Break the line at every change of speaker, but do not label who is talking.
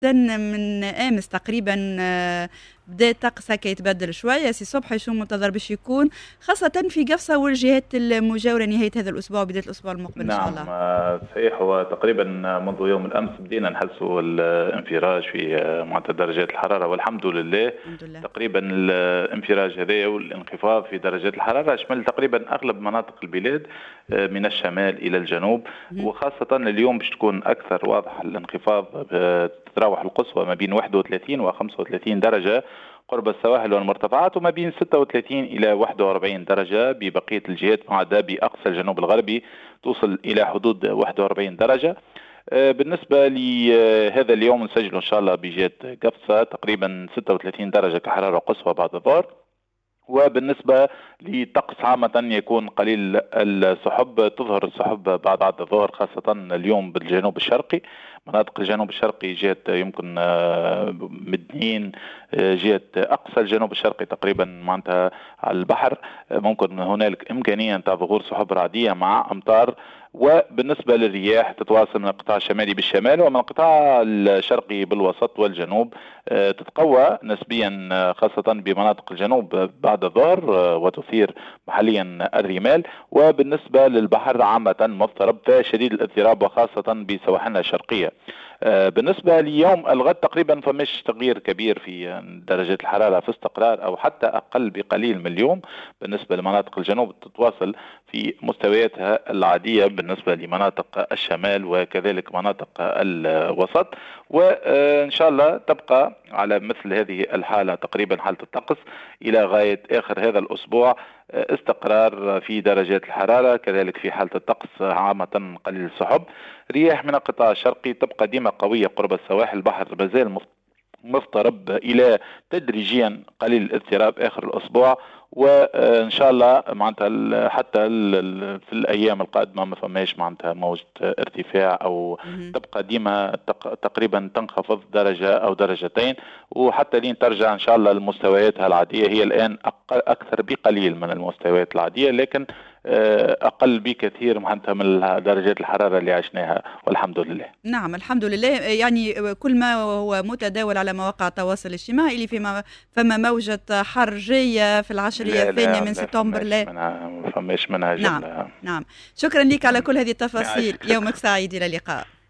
من امس تقريبا بدا الطقس هكا يتبدل شويه. سي صبحي شو منتظر باش يكون خاصه في قفصه والجهات المجاوره نهايه هذا الاسبوع وبدايه الاسبوع المقبل ان شاء الله؟
نعم صحيح. هو تقريبا منذ يوم الامس بدينا نحسوا الانفراج في معدل درجات الحراره والحمد لله.
الحمد لله.
تقريبا الانفراج هذا والانخفاض في درجات الحراره شمل تقريبا اغلب مناطق البلاد من الشمال الى الجنوب، وخاصه اليوم باش تكون اكثر واضح الانخفاض. تتراوح القصوى ما بين 31 و 35 درجه قرب السواحل والمرتفعات، وما بين 36 إلى 41 درجة ببقية الجهات، ما عدا بأقصى الجنوب الغربي توصل إلى حدود 41 درجة. بالنسبة لهذا اليوم نسجل إن شاء الله بجهة قفصة تقريبا 36 درجة كحرارة قصوى بعد الظهر. وبالنسبة لطقس عامة يكون قليل السحب، تظهر السحب بعد الظهر خاصة اليوم بالجنوب الشرقي، مناطق الجنوب الشرقي جهة يمكن مدنين، جهة أقصى الجنوب الشرقي تقريبا معناتها على البحر ممكن هنالك إمكانية نتاع ظهور سحب رعدية مع أمطار. وبالنسبة للرياح تتواصل من القطاع الشمالي بالشمال ومن القطاع الشرقي بالوسط والجنوب، تتقوى نسبيا خاصة بمناطق الجنوب بعد الظهر وتثير محليا الرمال. وبالنسبة للبحر عامة مضطرب فشديد الاضطراب وخاصة بسواحلنا الشرقية. بالنسبة ليوم الغد تقريبا فمش تغيير كبير في درجات الحرارة، في استقرار أو حتى أقل بقليل من اليوم. بالنسبة لمناطق الجنوب تتواصل في مستوياتها العادية بالنسبة لمناطق الشمال وكذلك مناطق الوسط، وإن شاء الله تبقى على مثل هذه الحالة تقريبا حالة الطقس إلى غاية آخر هذا الأسبوع. استقرار في درجات الحرارة، كذلك في حالة الطقس عامة قليل السحب. رياح من القطاع الشرقي تبقى ديما قوية قرب السواحل، البحر مازال مضطرب إلى تدريجيا قليل الاضطراب آخر الأسبوع. وإن شاء الله معناتها حتى في الأيام القادمة ما فماش معناتها موجة ارتفاع أو تبقى ديما تقريبا تنخفض درجة أو درجتين، وحتى لين ترجع إن شاء الله لمستوياتها العادية. هي الآن أكثر بقليل من المستويات العادية، لكن أقل بكثير معناتها من درجات الحرارة اللي عشناها والحمد لله.
نعم الحمد لله. يعني كل ما هو متداول على مواقع التواصل الاجتماعي اللي فما موجة حر جاية في العشرية الثانية من سبتمبر.
ما فماش منها
نعم. نعم شكرا لك على كل هذه التفاصيل. يومك سعيد، إلى اللقاء.